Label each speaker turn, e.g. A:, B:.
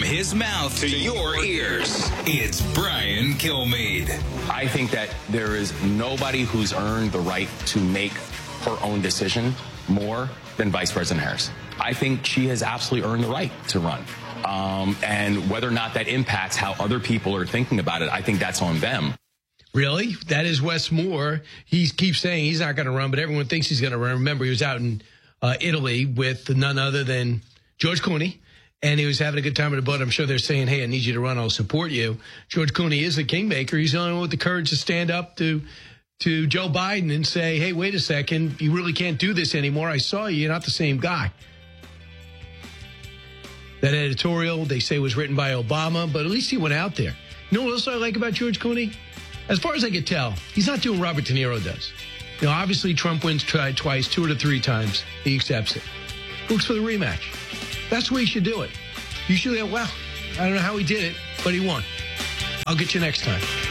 A: his mouth to your ears. It's Brian Kilmeade.
B: I think that there is nobody who's earned the right to make her own decision more than Vice President Harris. I think she has absolutely earned the right to run. And whether or not that impacts how other people are thinking about it, I think that's on them.
C: Really? That is Wes Moore. He keeps saying he's not going to run, but everyone thinks he's going to run. Remember, he was out in Italy with none other than George Clooney, and he was having a good time at the boat. I'm sure they're saying, hey, I need you to run. I'll support you. George Clooney is the kingmaker. He's the only one with the courage to stand up to Joe Biden and say, hey, wait a second, you really can't do this anymore. I saw you. You're not the same guy. That editorial, they say, was written by Obama, but at least he went out there. You know what else I like about George Clooney? As far as I can tell, he's not doing Robert De Niro does. You know, obviously, Trump wins twice, 2 out of 3 times. He accepts it. Looks for the rematch. That's the way he should do it. You should have, well, I don't know how he did it, but he won. I'll get you next time.